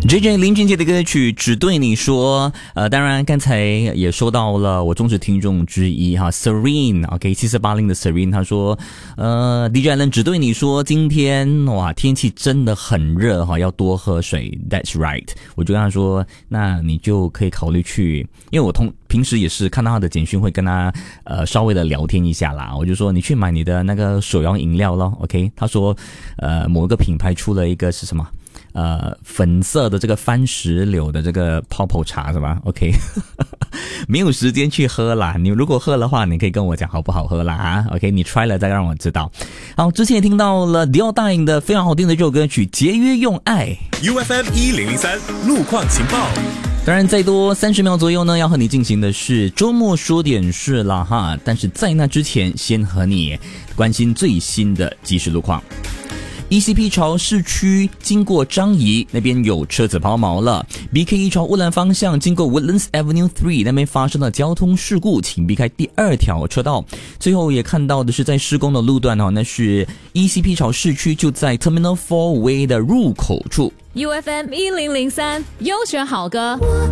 JJ 林俊杰的歌曲只对你说，当然刚才也收到了我忠实听众之一哈 Serene OK 7480的 Serene 他说DJ Allen 只对你说今天哇天气真的很热哈，要多喝水 That's right 我就跟他说那你就可以考虑去，因为我平时也是看到他的简讯会跟他稍微的聊天一下啦，我就说你去买你的那个手摇饮料咯 OK 他说某一个品牌出了一个是什么粉色的这个番石榴的这个泡泡茶是吧 OK 没有时间去喝啦，你如果喝的话你可以跟我讲好不好喝啦啊 OK 你 try 了再让我知道。好，之前也听到了 Dior 的非常好听的这首歌曲节约用爱 UFM 1003路况情报。 当然再多30秒左右呢要和你进行的是周末说点事啦哈，但是在那之前先和你关心最新的即时路况。ECP 朝市区经过樟宜那边有车子抛锚了， BK1 朝乌兰方向经过 Woodlands Avenue 3那边发生了交通事故，请避开第2条车道。最后也看到的是在施工的路段那是 ECP 朝市区就在 Terminal 4 Way 的入口处。 UFM 1003优选好歌。